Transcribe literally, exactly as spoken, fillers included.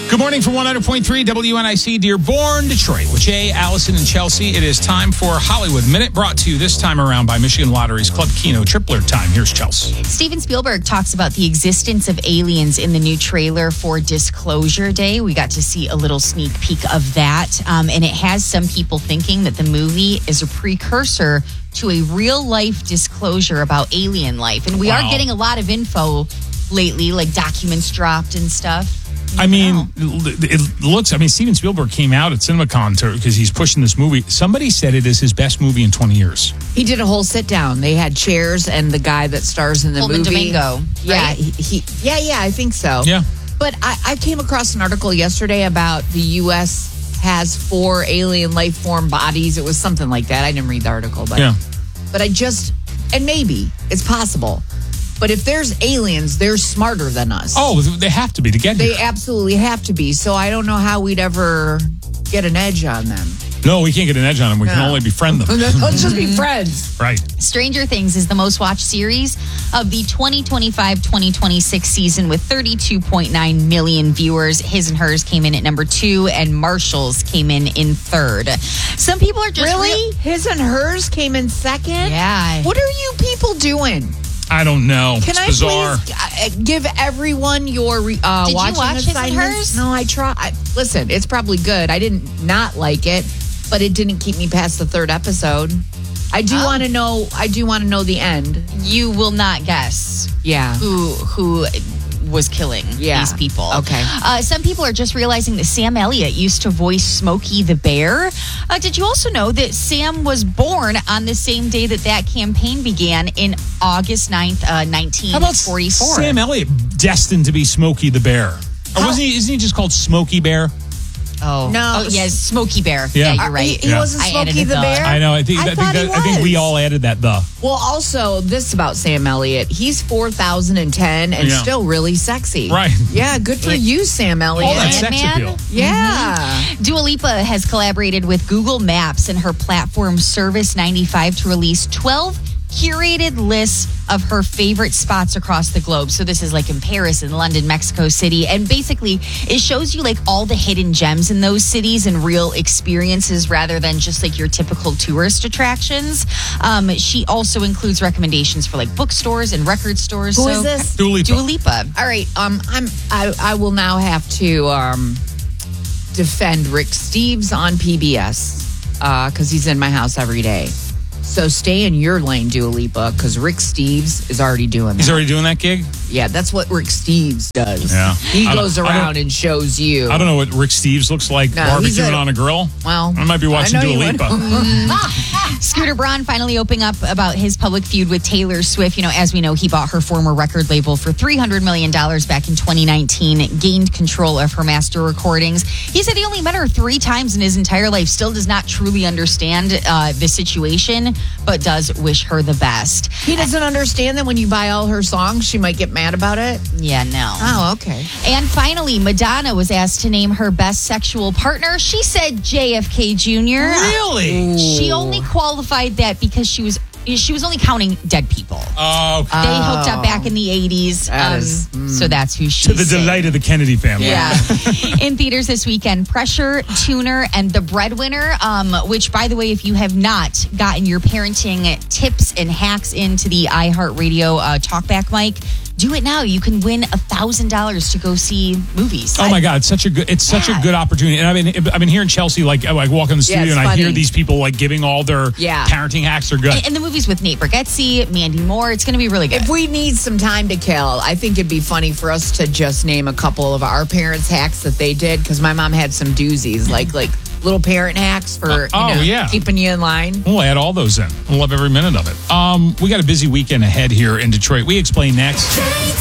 Good morning from one hundred point three W N I C, Dearborn, Detroit. With Jay, Allison, and Chelsea, it is time for Hollywood Minute, brought to you this time around by Michigan Lottery's Club Keno Tripler Time. Here's Chelsea. Steven Spielberg talks about the existence of aliens in the new trailer for Disclosure Day. We got to see a little sneak peek of that, um, and it has some people thinking that the movie is a precursor to a real-life disclosure about alien life. And we Wow. are getting a lot of info lately, like documents dropped and stuff. I mean, it looks, I mean, Steven Spielberg came out at CinemaCon because he's pushing this movie. Somebody said it is his best movie in twenty years. He did a whole sit down. They had chairs, and the guy that stars in the Pullman movie. Domingo, Yeah, right? he, he, yeah, yeah, I think so. Yeah. But I, I came across an article yesterday about the U S has four alien life form bodies. It was something like that. I didn't read the article, but Yeah. but I just, and maybe it's possible. But if there's aliens, they're smarter than us. Oh, they have to be to get They here. absolutely have to be. So I don't know how we'd ever get an edge on them. No, we can't get an edge on them. We can No. only befriend them. Let's just be friends. Right. Stranger Things is the most watched series of the twenty twenty-five twenty twenty-six season with thirty-two point nine million viewers. His and Hers came in at number two, and Marshall's came in in third. Some people are just Really? real- His and Hers came in second? Yeah. What are you people doing? I don't know. Can it's I bizarre. please uh, give everyone your uh, Did you watching watch His and assignments? Hers? No, I try. I, listen, it's probably good. I didn't not like it, but it didn't keep me past the third episode. I do Oh. want to know. I do want to know the end. You will not guess Yeah. who who was killing Yeah. these people. Okay. Uh, some people are just realizing that Sam Elliott used to voice Smokey the Bear. Uh, did you also know that Sam was born on the same day that that campaign began in August ninth, uh, nineteen forty-four? How about Sam Elliott destined to be Smokey the Bear? Or How- wasn't he? Isn't he just called Smokey Bear? Oh. No. Oh, yes, Smokey Bear. Yeah. Yeah, you're right. He, he Yeah. wasn't I Smokey added the the- Bear. I know. I think. I, I, think, thought he that, I think we was. all added that. The Well, also this about Sam Elliott. He's four thousand ten and Yeah. still really sexy. Right. Yeah. Good for Like, you, Sam Elliott. all that Ant sex Man? appeal. Yeah. Dua Lipa has collaborated with Google Maps and her platform Service ninety-five to release twelve curated lists of her favorite spots across the globe. So this is like in Paris and London, Mexico City. And basically it shows you like all the hidden gems in those cities and real experiences rather than just like your typical tourist attractions. Um, she also includes recommendations for like bookstores and record stores. Who so, is this? Dua Lipa. Dua Lipa. All right. Um, I'm. I, I will now have to um, defend Rick Steves on P B S because he's in my house every day. So stay in your lane, Dua Lipa, because Rick Steves is already doing that. He's already doing that gig. yeah, that's what Rick Steves does. Yeah. He I don't- goes I don't- around and shows you. I don't know what Rick Steves looks like No, he's barbecuing a- on a grill. Well, I might be watching I know Dua you would. Lipa. Scooter Braun finally opening up about his public feud with Taylor Swift. You know, as we know, he bought her former record label for three hundred million dollars back in twenty nineteen, gained control of her master recordings. He said he only met her three times in his entire life, still does not truly understand uh, the situation, but does wish her the best. He doesn't understand that when you buy all her songs, she might get mad about it. Yeah, no. Oh, okay. And finally, Madonna was asked to name her best sexual partner. She said J F K Junior Really? She only qualified that because she was she was only counting dead people. Oh, okay. They hooked up back in the eighties. That Um, is- So that's who she to the delight of the Kennedy family. Yeah. In theaters this weekend, Pressure, Tuner, and The Breadwinner, um, which, by the way, if you have not gotten your parenting tips and hacks into the iHeartRadio uh, talkback mic, do it now. You can win one thousand dollars to go see movies. Oh my God, it's such a good it's such Yeah. a good opportunity. And I've been I've been hearing Chelsea like I like walk in the Yeah, studio it's and I hear funny. these people like giving all their Yeah. parenting hacks are good. And, and the movies with Nate Bargatze, Mandy Moore, it's going to be really good. If we need some time to kill, I think it'd be funny for us to just name a couple of our parents' hacks that they did because my mom had some doozies, like like little parent hacks for Uh, you oh, know, yeah. keeping you in line. We'll add all those in. We'll love every minute of it. Um, we got a busy weekend ahead here in Detroit. We explain next.